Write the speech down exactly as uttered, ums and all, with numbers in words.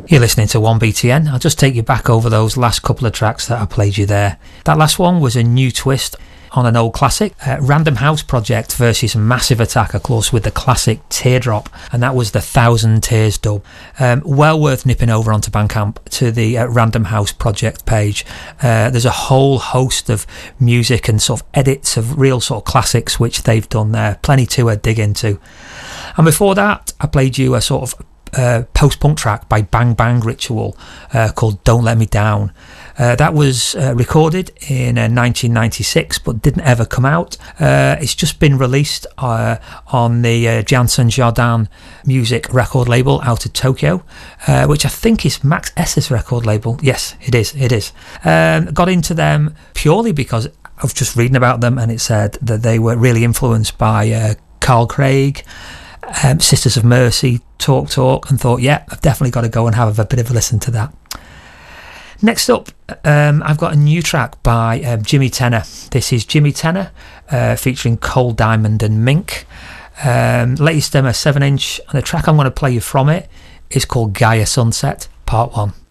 You're listening to one B T N. I'll just take you back over those last couple of tracks that I played you there. That last one was a new twist on an old classic, uh, Random House Project versus Massive Attack, of course, with the classic Teardrop, and that was the Thousand Tears dub. Um, well worth nipping over onto Bandcamp to the uh, Random House Project page. Uh, there's a whole host of music and sort of edits of real sort of classics which they've done there. Plenty to uh, dig into. And before that, I played you a sort of uh, post-punk track by Bang Bang Ritual uh, called Don't Let Me Down. Uh, that was uh, recorded in uh, nineteen ninety-six but didn't ever come out. Uh, it's just been released uh, on the uh, Janssen Jardin music record label out of Tokyo, uh, which I think is Max S's record label. Yes, it is, it is. Um, got into them purely because I was just reading about them, and it said that they were really influenced by uh, Carl Craig, um, Sisters of Mercy, Talk Talk, and thought, yeah, I've definitely got to go and have a bit of a listen to that. Next up, um, I've got a new track by um, Jimmy Tenor. This is Jimmy Tenor uh, featuring Cole Diamond and Mink. Um, latest demo seven inch, and the track I'm going to play you from it is called Gaia Sunset Part one.